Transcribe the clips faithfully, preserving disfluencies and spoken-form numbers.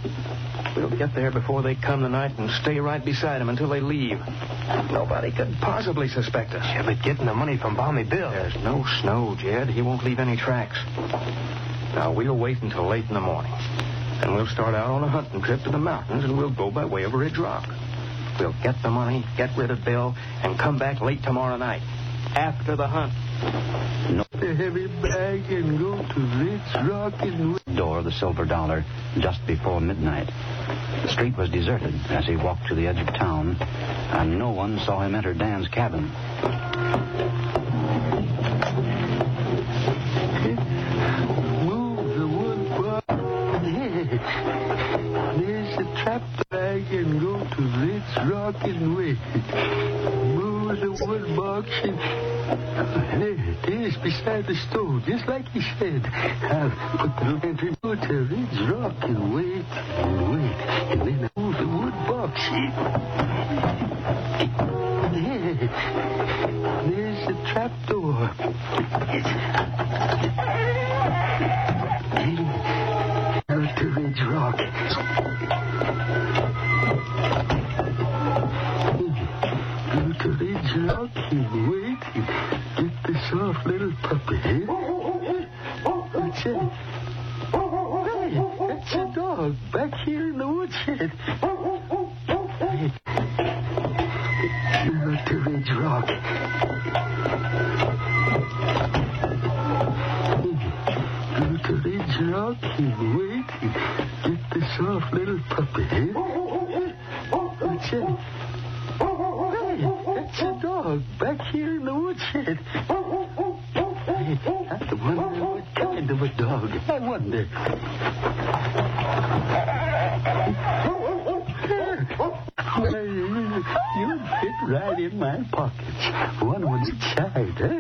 We'll get there before they come tonight and stay right beside them until they leave. Nobody could possibly suspect us. Yeah, but getting the money from Balmy Bill. There's no snow, Jed. He won't leave any tracks. Now, we'll wait until late in the morning. Then we'll start out on a hunting trip to the mountains, and we'll go by way of Ridge Rock. We'll get the money, get rid of Bill, and come back late tomorrow night, after the hunt. No. The heavy bag and go to Ridge Rock and... Door of the Silver Dollar just before midnight. The street was deserted as he walked to the edge of town, and no one saw him enter Dan's cabin. Move the wood box. There's a trap bag and go to Ridge Rock and wait. Move the wood box and... There it is, beside the stove, just like he said. I'll put the lantern to Ridge Rock and wait and wait. And then I'll move the wood box. There. There's the trap door. Out to Ridge Rock. Go to Ridge Rock and wait. Get the soft little puppy. What's that? Hey, that's a dog back here in the woodshed. Hey. Now to Ridge Rock. Go to Ridge Rock and wait. Get the soft little puppy. What's that? Hey, that's a dog back here in the woodshed. Hey, I wonder what kind of a dog. I wonder. Well, you fit right in my pockets. One on each side, huh?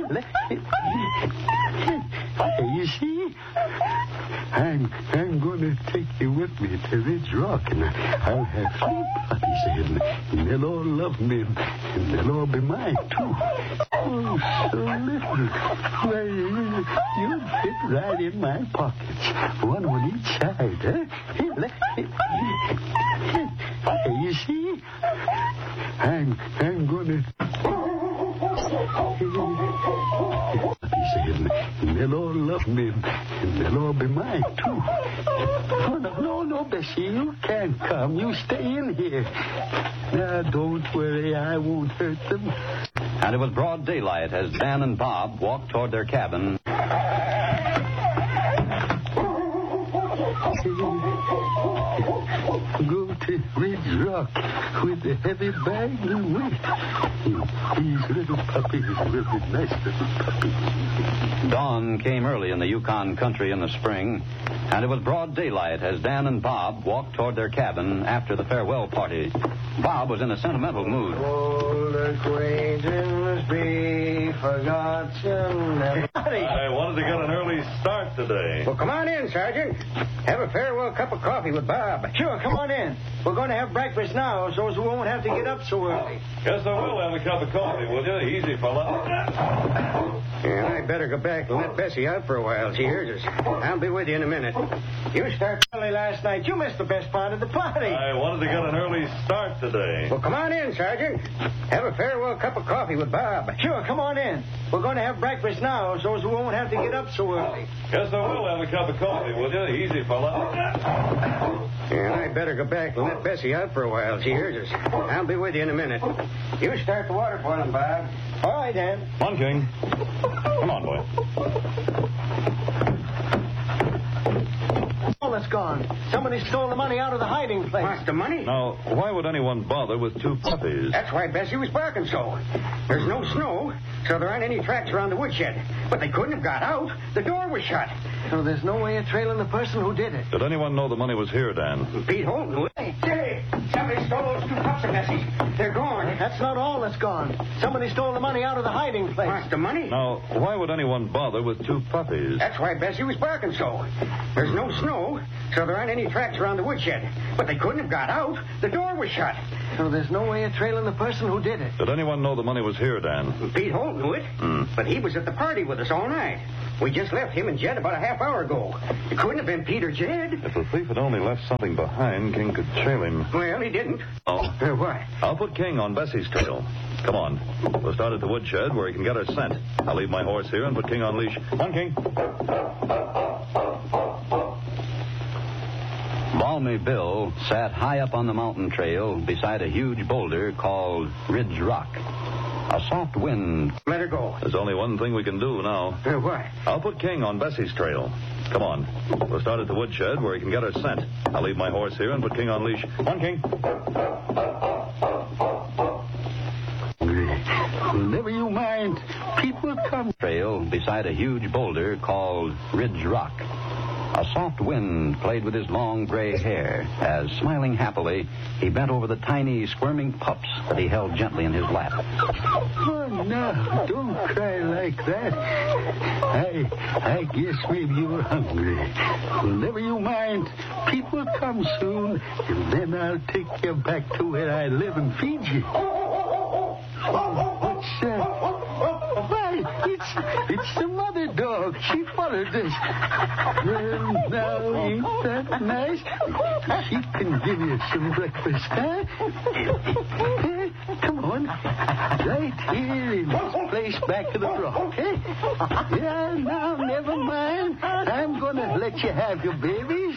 Hey, you see? I'm, I'm going to take you with me to Ridge Rock, and I'll have three puppies, and, and they'll all love me, and, and they'll all be mine, too. Oh, so little. Well, you, you fit right in my pockets. One on each side, huh? Hey, you see? I'm, I'm going to... And they'll all love me, and they'll all be mine, too. Oh, no, no, no, Bessie, you can't come. You stay in here. Now, don't worry, I won't hurt them. And it was broad daylight as Dan and Bob walked toward their cabin. Go to Ridge Rock with the heavy bag and wait. These little puppies will be nice little puppies. Dawn came early in the Yukon country in the spring, and it was broad daylight as Dan and Bob walked toward their cabin after the farewell party. Bob was in a sentimental mood. Old acquaintance be forgotten. I wanted to get an early start today. Well, come on in, Sergeant. Have a farewell cup of coffee with Bob. Sure, come on in. We're going to have breakfast now, so we won't have to get up so early. Guess I will have a cup of coffee, will you? Easy, fella. Yeah, I'd better go back and let Bessie out for a while. She hears us. I'll be with you in a minute. You started early last night. You missed the best part of the party. I wanted to get an early start today. Well, come on in, Sergeant. Have a farewell cup of coffee with Bob. Sure, come on in. We're going to have breakfast now, so we won't have to get up so early. Guess I will have a cup of coffee, will you? Easy, fella. Yeah, I'd better go back and let Bessie out for a while. She hears us. I'll be with you in a minute. You start the water boiling, Bob. All right, Dan. Come on, King. Come on, boy. All that's gone. Somebody stole the money out of the hiding place. What's the money? Now, why would anyone bother with two puppies? That's why Bessie was barking so. There's no snow, so there aren't any tracks around the woodshed. But they couldn't have got out. The door was shut. So there's no way of trailing the person who did it. Did anyone know the money was here, Dan? Pete Holton. Hey, hey, somebody stole those two pups of Bessie's. They're gone. That's not all that's gone. Somebody stole the money out of the hiding place. What's the money? Now, why would anyone bother with two puppies? That's why Bessie was barking so. There's no snow, so there aren't any tracks around the woodshed. But they couldn't have got out. The door was shut. So there's no way of trailing the person who did it. Did anyone know the money was here, Dan? Pete Holt knew it, Hmm. but he was at the party with us all night. We just left him and Jed about a half hour ago. It couldn't have been Pete or Jed. If the thief had only left something behind, King could trail him. Well, he didn't. Oh. Uh, why? I'll put King on Bessie's trail. Come on. We'll start at the woodshed where he can get her scent. I'll leave my horse here and put King on leash. Come on, King. Balmy Bill sat high up on the mountain trail beside a huge boulder called Ridge Rock. A soft wind. Let her go. There's only one thing we can do now. Uh, why? I'll put King on Bessie's trail. Come on. We'll start at the woodshed where he can get her scent. I'll leave my horse here and put King on leash. Come on, King. Well, never you mind. People come. Trail beside a huge boulder called Ridge Rock. A soft wind played with his long gray hair as, smiling happily, he bent over the tiny, squirming pups that he held gently in his lap. Oh, no, don't cry like that. I I guess maybe you're hungry. Well, never you mind. Pete will come soon, and then I'll take you back to where I live and feed you. What's that? Why, it's, it's the mother dog. She followed us. Well, now, ain't that nice? She can give you some breakfast, huh? Come on. Right here in this place back of the rock, eh? Yeah, now, never mind. I'm going to let you have your babies.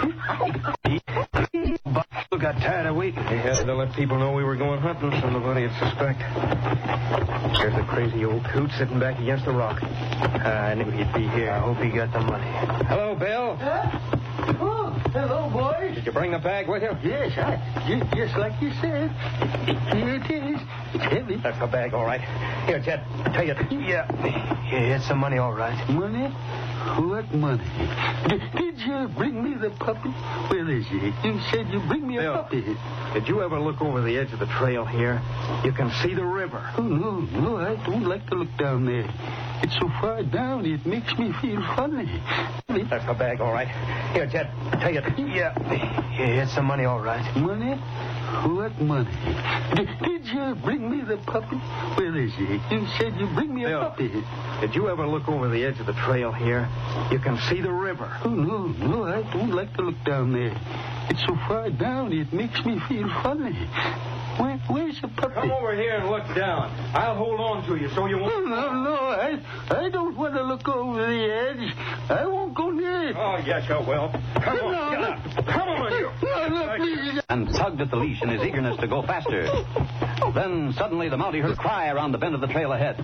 We got tired of waiting. He had to let people know we were going hunting so nobody would suspect. There's a crazy old coot sitting back against the rock. I knew he'd be here. I hope he got the money. Hello, Bill. Huh? Oh, hello, boys. Did you bring the bag with you? Yes, I, just, just like you said. Here it is. It's heavy. That's the bag, all right. Here, Jed, take it. Yeah. Yeah, it's some money, all right. Money? What money? D- did you bring me the puppy? Where is he? You said you bring me a Bill, puppy. did you ever look over the edge of the trail here? You can see the river. Oh, no, no, I don't like to look down there. It's so far down, it makes me feel funny. That's the bag, all right. Here, Jed, take it. Yeah. Yeah, it's some money, all right. Money? What money? D- did you bring me the puppy? Where is he? You said you bring me a Bill, puppy. did you ever look over the edge of the trail here? You can see the river. Oh, no, no, I don't like to look down there. It's so far down, it makes me feel funny. Where, where's the puppy? Come over here and look down. I'll hold on to you so you No, won't... no, no, I, I don't want to look over the edge. I won't go near it. Oh, yes, you will. Come on, No, get no. up. Come on, you. No, no, please. And tugged at the leash in his eagerness to go faster. Then suddenly the Mountie heard a cry around the bend of the trail ahead.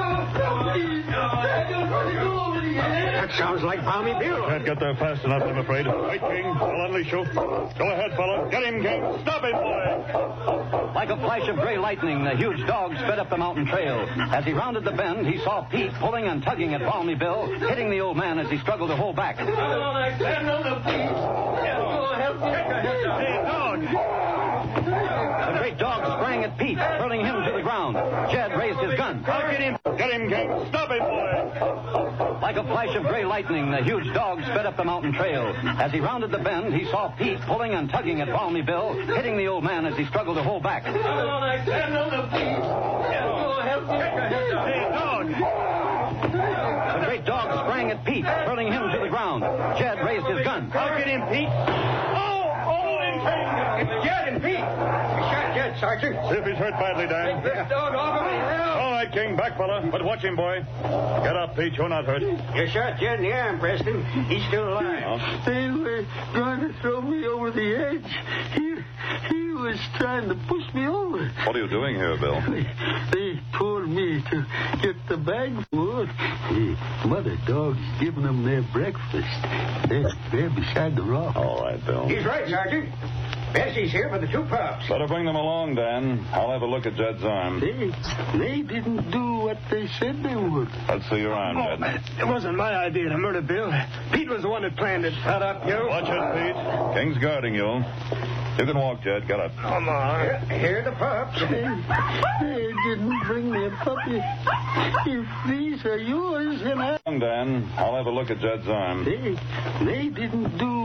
That sounds like Balmy Bill. Can't get there fast enough, I'm afraid. Right, King. I'll unleash you. Go ahead, fella. Get him, King. Stop him, boy. Like a flash of gray lightning, the huge dog sped up the mountain trail. As he rounded the bend, he saw Pete pulling and tugging at Balmy Bill, hitting the old man as he struggled to hold back. Hey, dog. The great dog sprang at Pete, hurling him to the ground. Jed raised his gun. I'll get him. Get him, King. Stop him, boy. Like a flash of gray lightning, the huge dog sped up the mountain trail. As he rounded the bend, he saw Pete pulling and tugging at Balmy Bill, hitting the old man as he struggled to hold back. Hey, dog. The great dog sprang at Pete, hurling him to the ground. Jed raised his gun. I'll get him, Pete. Oh, oh, him, King. It's Jed and Pete. You shot Jed, Sergeant. See if he's hurt badly, Dan. This dog off of me now. All right, King. Back, fella. But watch him, boy. Get up, Pete. You're not hurt. You shot Jed in the arm, Preston. He's still alive. Oh. They were going to throw me over the edge. He, he was trying to push me over. What are you doing here, Bill? They, they told me to get the bag full. The mother dog's giving them their breakfast. They're, they're beside the rock. All right, Bill. He's right, Sergeant. Bessie's here for the two pups. Better bring them along, Dan. I'll have a look at Jed's arm. They, they didn't do what they said they would. Let's see your arm, Jed. It wasn't my idea to murder Bill. Pete was the one that planned it. Shut up, you. Watch it, Pete. King's guarding you. You can walk, Jed. Get up. Come on. Here, here are the pups. They, they didn't bring me a puppy. If these are yours, then I... Dan, I'll have a look at Jed's arm. They, they didn't do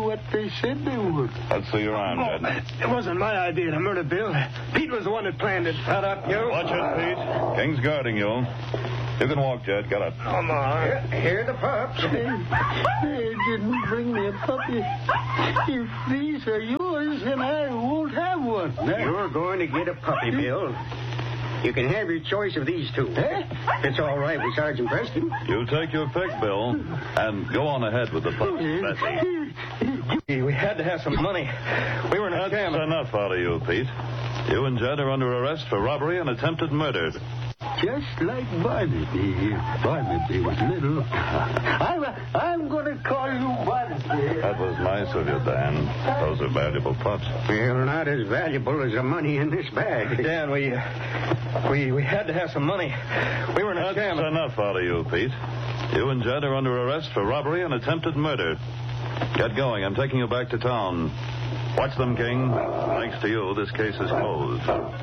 what they said they would. Let's see your arm, Oh, Jed. it wasn't my idea to murder Bill. Pete was the one that planned it. Shut up, you. Watch it, Pete. King's guarding you. You can walk, Jed. Get up. Come on. Here the pups. They, they didn't bring me a puppy. If these are yours, then I won't have one. You're going to get a puppy, Bill. You can have your choice of these two. Eh? It's all right with Sergeant Preston. You take your pick, Bill, and go on ahead with the pups, Bessie. We had to have some money. We were in a That's jam. enough out of you, Pete. You and Jed are under arrest for robbery and attempted murder. Just like Barnaby. Barnaby was little. I'm, I'm going to call you Barnaby. That was nice of you, Dan. Those are valuable pups. Well, not as valuable as the money in this bag. Dan, we, uh, we, we had to have some money. We were in a That's jam. enough out of you, Pete. You and Jed are under arrest for robbery and attempted murder. Get going. I'm taking you back to town. Watch them, King. Thanks to you, this case is closed.